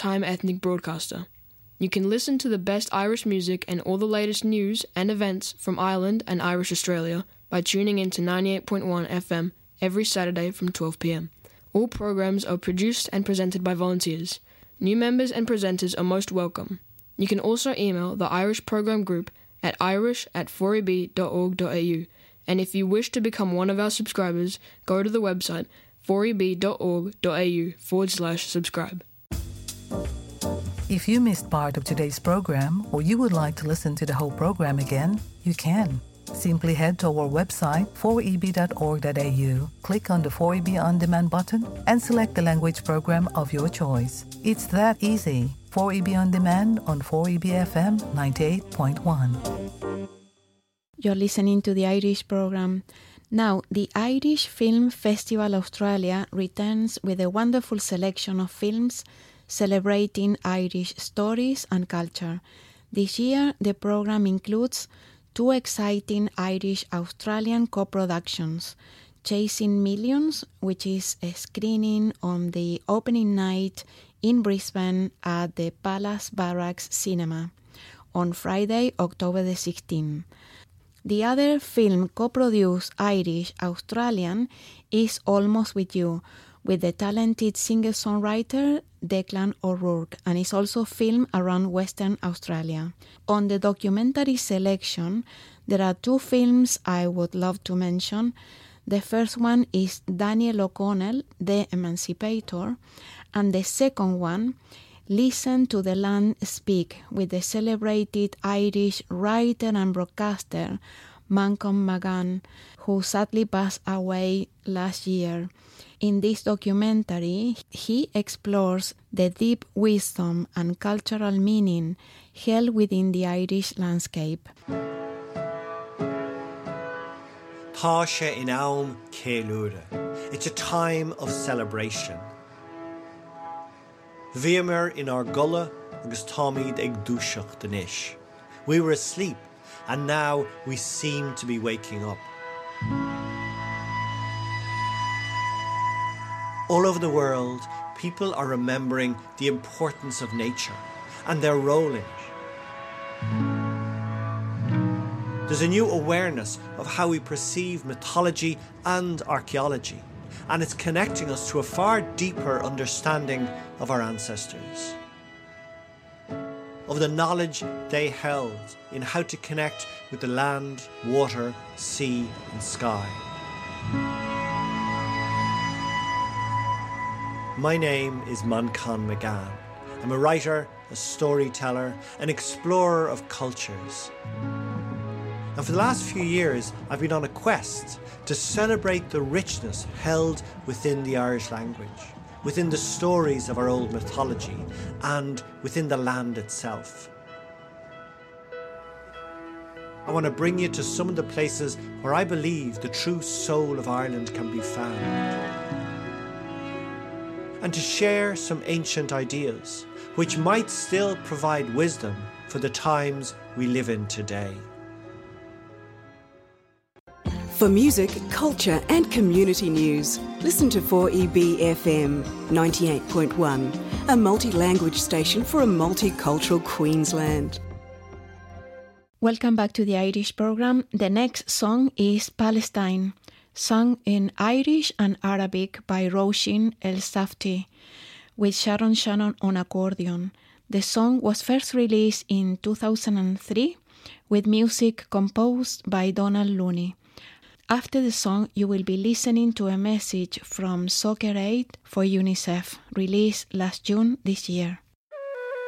time ethnic broadcaster. You can listen to the best Irish music and all the latest news and events from Ireland and Irish Australia by tuning in to 98.1 FM every Saturday from 12 p.m. All programs are produced and presented by volunteers. New members and presenters are most welcome. You can also email the Irish Program Group at irish@4eb.org.au, and if you wish to become one of our subscribers, go to the website 4eb.org.au/subscribe. If you missed part of today's program or you would like to listen to the whole program again, you can. Simply head to our website 4eb.org.au, click on the 4EB On Demand button and select the language program of your choice. It's that easy. 4EB On Demand on 4EB FM 98.1. You're listening to the Irish program. Now, the Irish Film Festival Australia returns with a wonderful selection of films celebrating Irish stories and culture. This year, the program includes two exciting Irish-Australian co-productions, Chasing Millions, which is a screening on the opening night in Brisbane at the Palace Barracks Cinema on Friday, October the 16th. The other film co-produced Irish-Australian is Almost With You, with the talented singer-songwriter Declan O'Rourke, and is also filmed around Western Australia. On the documentary selection, there are two films I would love to mention. The first one is Daniel O'Connell, The Emancipator, and the second one, Listen to the Land Speak, with the celebrated Irish writer and broadcaster Malcolm McGann, who sadly passed away last year. In this documentary, he explores the deep wisdom and cultural meaning held within the Irish landscape. Tá sé in am céiliúra. It's a time of celebration. Bhíomer in our gullah agus táimid ag dúiseach den ish. We were asleep, and now we seem to be waking up. All over the world, people are remembering the importance of nature and their role in it. There's a new awareness of how we perceive mythology and archaeology, and it's connecting us to a far deeper understanding of our ancestors, of the knowledge they held in how to connect with the land, water, sea and sky. My name is Malcolm McGann. I'm a writer, a storyteller, an explorer of cultures. And for the last few years, I've been on a quest to celebrate the richness held within the Irish language, within the stories of our old mythology, and within the land itself. I want to bring you to some of the places where I believe the true soul of Ireland can be found, and to share some ancient ideas which might still provide wisdom for the times we live in today. For music, culture and community news, listen to 4EB FM 98.1, a multi-language station for a multicultural Queensland. Welcome back to the Irish program. The next song is Palestine, sung in Irish and Arabic by Róisín El Safty, with Sharon Shannon on accordion. The song was first released in 2003 with music composed by Donald Looney. After the song, you will be listening to a message from Soccer Aid for UNICEF, released last June this year.